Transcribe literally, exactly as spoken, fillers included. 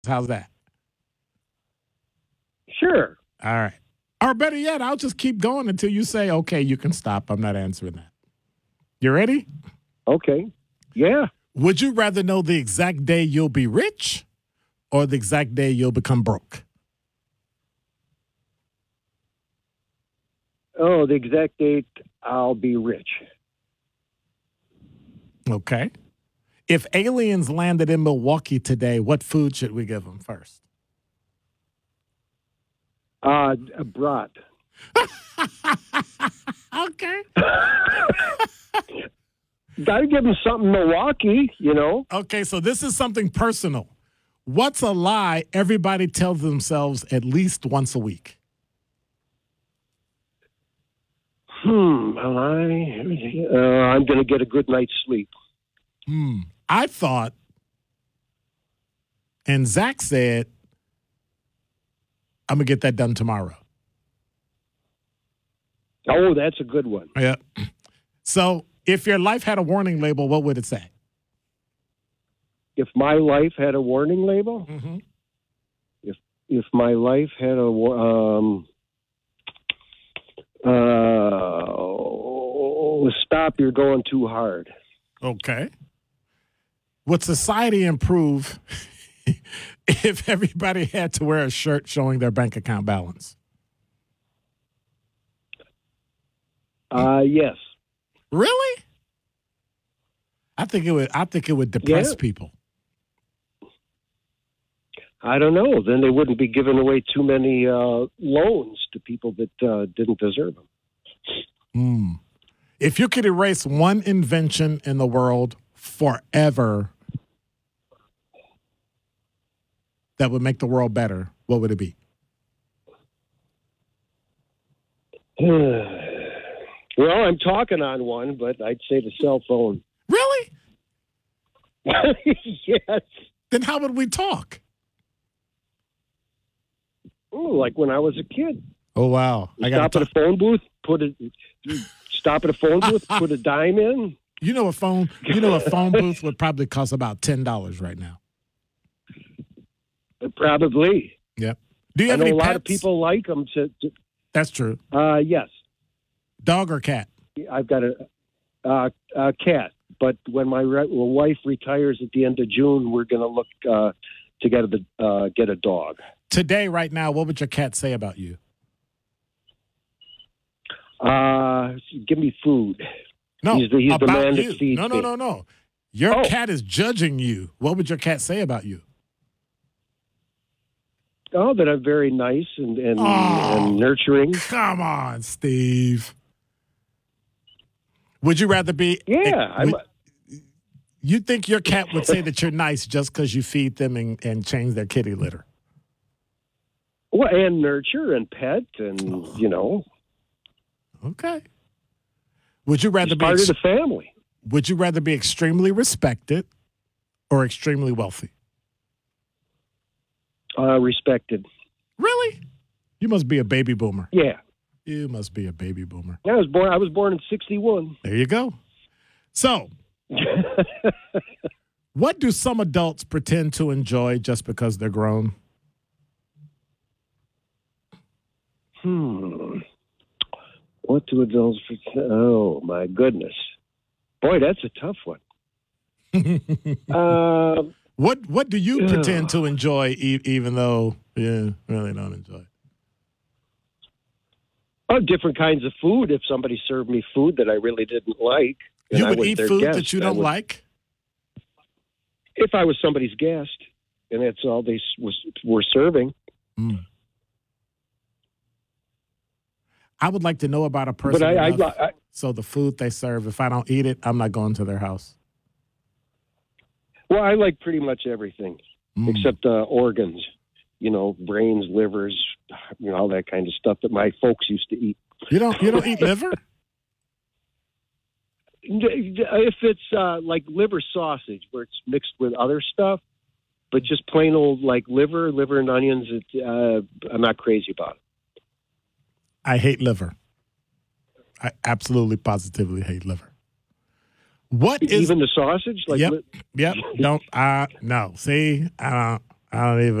How's that? Sure. All right. Or better yet, I'll just keep going until you say, okay, you can stop. I'm not answering that. You ready? Okay. Yeah. Would you rather know the exact day you'll be rich or the exact day you'll become broke? Oh, the exact date I'll be rich. Okay. If aliens landed in Milwaukee today, what food should we give them first? Uh, a brat. Okay. Gotta give them something Milwaukee, you know. Okay, so this is something personal. What's a lie everybody tells themselves at least once a week? Hmm. I, uh, I'm going to get a good night's sleep. Hmm. I thought, and Zach said, I'm going to get that done tomorrow. Oh, that's a good one. Yeah. So if your life had a warning label, what would it say? If my life had a warning label, Mm-hmm. if if my life had a wa- um, uh, stop, you're going too hard. Okay. Would society improve if everybody had to wear a shirt showing their bank account balance? Uh, yes. Really? I think it would. I think it would depress Yeah. people. I don't know. Then they wouldn't be giving away too many uh, loans to people that uh, didn't deserve them. Hmm. If you could erase one invention in the world forever that would make the world better, what would it be? Well, I'm talking on one, but I'd say the cell phone. Really? Yes. Then how would we talk? Oh, like when I was a kid. Oh wow! I got Stop at a phone booth, put a stop at a phone booth, put a dime in. You know a phone. You know a phone booth would probably cost about ten dollars right now. Probably. Yep. Do you I have know any a lot pets? of people like them. To, to, That's true. uh, yes, Dog or cat? I've got a, uh, a cat. But when my re- wife retires at the end of June, we're going to look uh, to get a uh, get a dog. Today, right now, what would your cat say about you? Uh, give me food. No, He's the- he's the about man that you. feeds no, no, me. no, no. Your Oh. cat is judging you. What would your cat say about you? Oh, that I'm very nice and and, Oh. and nurturing. Come on, Steve. Would you rather be? Yeah, I'm, would- you think your cat would say that you're nice just because you feed them and, and change their kitty litter? well, and nurture and pet and you know, Okay. Would you rather he's be? part Ex- of the family. would you rather be extremely respected or extremely wealthy? Uh, respected. Really? You must be a baby boomer. Yeah, You must be a baby boomer. I was born. I was born in sixty-one. There you go. So, what do some adults pretend to enjoy just because they're grown? Hmm. What do adults? Oh my goodness, boy, that's a tough one. uh, What What do you Ugh. pretend to enjoy, e- even though you really don't enjoy it? oh, different kinds of food. If somebody served me food that I really didn't like, and You I would was eat their food guest, that you I don't would- like? If I was somebody's guest, and that's all they s- was were serving. Mm. I would like to know about a person But I, I, enough I, so the food they serve, if I don't eat it, I'm not going to their house. well, I like pretty much everything Mm. except uh, organs. You know, brains, livers, you know, all that kind of stuff that my folks used to eat. You don't You don't eat liver? If it's uh, like liver sausage, where it's mixed with other stuff, but just plain old like liver, liver and onions, it, uh, I'm not crazy about it. I hate liver. I absolutely positively hate liver. What is Even the sausage, like Yep. li- Yep. Don't uh no. See, uh I don't even.